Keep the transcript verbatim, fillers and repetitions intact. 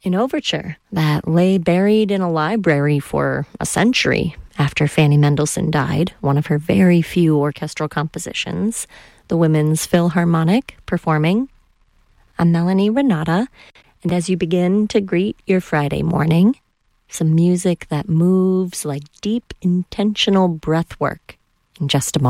an overture that lay buried in a library for a century after Fanny Mendelssohn died, one of her very few orchestral compositions, the Women's Philharmonic performing. I'm Melanie Renata, and as you begin to greet your Friday morning, some music that moves like deep, intentional breath work in just a moment.